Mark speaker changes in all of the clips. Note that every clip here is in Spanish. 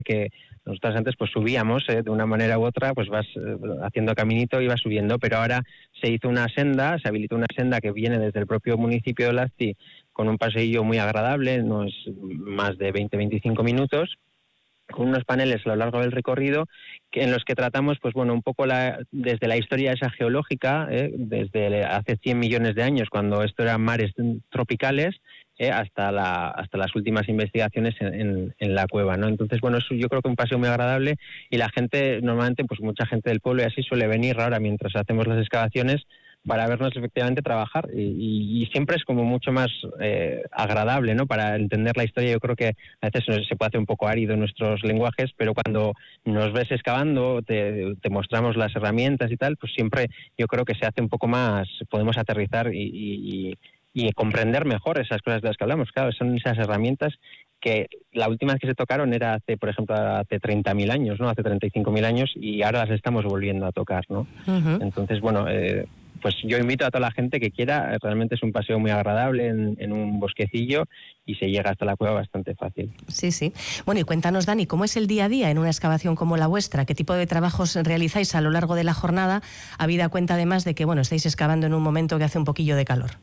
Speaker 1: que nosotros antes pues subíamos de una manera u otra, pues vas haciendo caminito y vas subiendo, pero ahora se hizo una senda, se habilitó una senda que viene desde el propio municipio de Olazti con un paseillo muy agradable, no es más de 20-25 minutos, con unos paneles a lo largo del recorrido en los que tratamos, pues bueno, un poco desde la historia esa geológica, desde hace 100 millones de años, cuando esto eran mares tropicales, hasta las últimas investigaciones en la cueva, ¿no? Entonces, bueno, eso yo creo que es un paseo muy agradable y la gente, normalmente, pues mucha gente del pueblo y así suele venir ahora mientras hacemos las excavaciones para vernos efectivamente trabajar y siempre es como mucho más agradable, ¿no? Para entender la historia. Yo creo que a veces se puede hacer un poco árido en nuestros lenguajes, pero cuando nos ves excavando, te mostramos las herramientas y tal, pues siempre yo creo que se hace un poco más, podemos aterrizar y comprender mejor esas cosas de las que hablamos. Claro, son esas herramientas que la última vez que se tocaron era por ejemplo, hace 30.000 años, ¿no? Hace 35.000 años y ahora las estamos volviendo a tocar, ¿no? Uh-huh. Entonces, bueno, pues yo invito a toda la gente que quiera, realmente es un paseo muy agradable en un bosquecillo y se llega hasta la cueva bastante fácil.
Speaker 2: Sí, sí. Bueno, y cuéntanos, Dani, ¿cómo es el día a día en una excavación como la vuestra? ¿Qué tipo de trabajos realizáis a lo largo de la jornada? Habida cuenta además de que, bueno, estáis excavando en un momento que hace un poquillo de calor.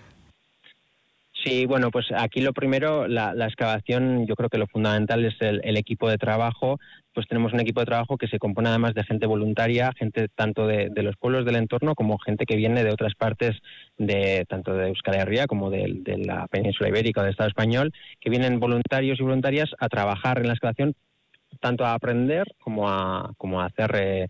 Speaker 1: Sí, bueno, pues aquí lo primero, la excavación, yo creo que lo fundamental es el equipo de trabajo. Pues tenemos un equipo de trabajo que se compone además de gente voluntaria, gente tanto de los pueblos del entorno como gente que viene de otras partes, tanto de Euskal Herria como de la península ibérica o del Estado español, que vienen voluntarios y voluntarias a trabajar en la excavación, tanto a aprender como a hacer,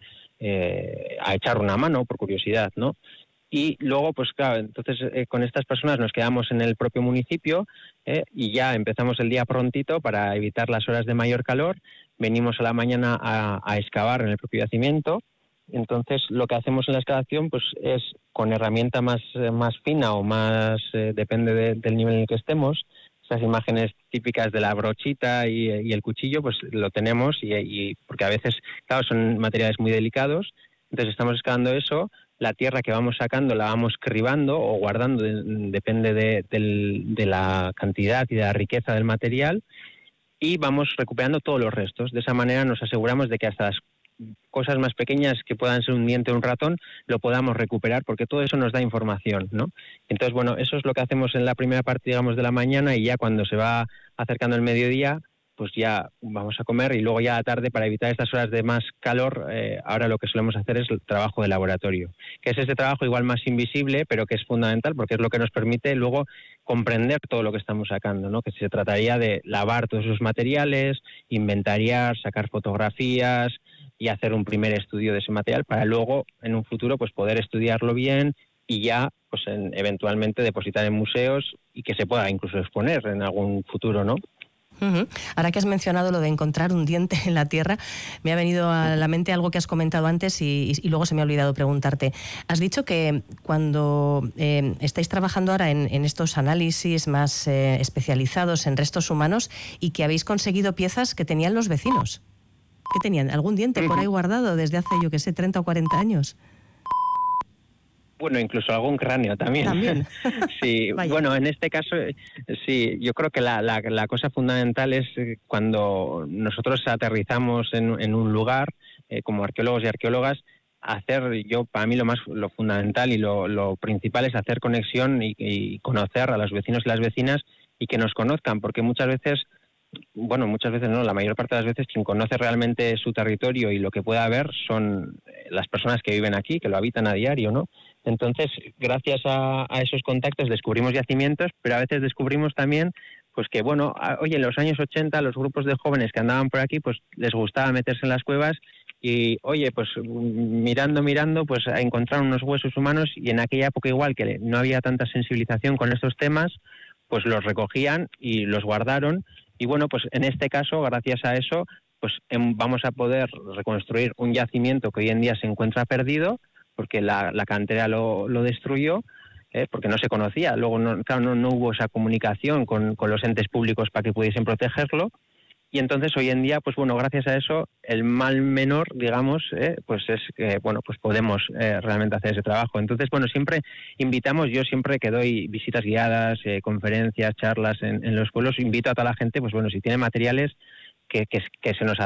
Speaker 1: a echar una mano por curiosidad, ¿no? Y luego, pues claro, entonces con estas personas nos quedamos en el propio municipio y ya empezamos el día prontito para evitar las horas de mayor calor. Venimos a la mañana a excavar en el propio yacimiento. Entonces lo que hacemos en la excavación pues es con herramienta más fina o más, depende del nivel en el que estemos. Esas imágenes típicas de la brochita y el cuchillo pues lo tenemos y porque a veces, claro, son materiales muy delicados. Entonces estamos excavando eso. La tierra que vamos sacando la vamos cribando o guardando, depende de la cantidad y de la riqueza del material, y vamos recuperando todos los restos. De esa manera nos aseguramos de que hasta las cosas más pequeñas que puedan ser un diente o un ratón lo podamos recuperar, porque todo eso nos da información, ¿no? Entonces, bueno, eso es lo que hacemos en la primera parte, digamos, de la mañana, y ya cuando se va acercando el mediodía, pues ya vamos a comer y luego ya a la tarde, para evitar estas horas de más calor, ahora lo que solemos hacer es el trabajo de laboratorio, que es ese trabajo igual más invisible, pero que es fundamental porque es lo que nos permite luego comprender todo lo que estamos sacando, ¿no? Que se trataría de lavar todos esos materiales, inventariar, sacar fotografías y hacer un primer estudio de ese material para luego, en un futuro, pues poder estudiarlo bien y ya pues eventualmente depositar en museos y que se pueda incluso exponer en algún futuro, ¿no?
Speaker 2: Uh-huh. Ahora que has mencionado lo de encontrar un diente en la tierra, me ha venido a la mente algo que has comentado antes y luego se me ha olvidado preguntarte. Has dicho que cuando estáis trabajando ahora en estos análisis más especializados en restos humanos y que habéis conseguido piezas que tenían los vecinos. ¿Qué tenían? ¿Algún diente por ahí guardado desde hace, yo qué sé, 30 o 40 años?
Speaker 1: Bueno, incluso algún cráneo también. Sí, bueno, en este caso, sí, yo creo que la cosa fundamental es cuando nosotros aterrizamos en un lugar, como arqueólogos y arqueólogas, para mí lo fundamental y lo principal es hacer conexión y conocer a los vecinos y las vecinas y que nos conozcan, porque muchas veces no, la mayor parte de las veces quien conoce realmente su territorio y lo que pueda haber son las personas que viven aquí, que lo habitan a diario, ¿no? Entonces, gracias a esos contactos descubrimos yacimientos, pero a veces descubrimos también pues que, bueno, oye, en los años 80 los grupos de jóvenes que andaban por aquí pues les gustaba meterse en las cuevas y, oye, pues mirando, pues encontraron unos huesos humanos y en aquella época igual que no había tanta sensibilización con estos temas, pues los recogían y los guardaron. Y bueno, pues en este caso, gracias a eso, pues vamos a poder reconstruir un yacimiento que hoy en día se encuentra perdido, porque la cantera lo destruyó, porque no se conocía. Luego, no hubo esa comunicación con los entes públicos para que pudiesen protegerlo. Y entonces, hoy en día, pues bueno, gracias a eso, el mal menor, digamos, pues es que, bueno, pues podemos realmente hacer ese trabajo. Entonces, bueno, yo siempre que doy visitas guiadas, conferencias, charlas en los pueblos, invito a toda la gente, pues bueno, si tiene materiales, que se nos